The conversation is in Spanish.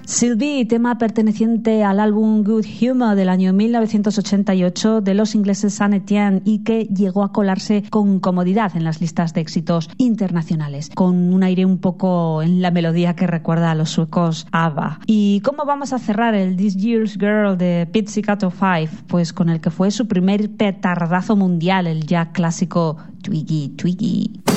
Sylvie, tema perteneciente al álbum Good Humor del año 1988 de los ingleses Saint Etienne y que llegó a colarse con comodidad en las listas de éxitos internacionales, con un aire un poco en la melodía que recuerda a los suecos ABBA. ¿Y cómo vamos a cerrar el This Year's Girl de Pizzicato 5? Pues con el que fue su primer petardazo mundial, el ya clásico Twiggy Twiggy.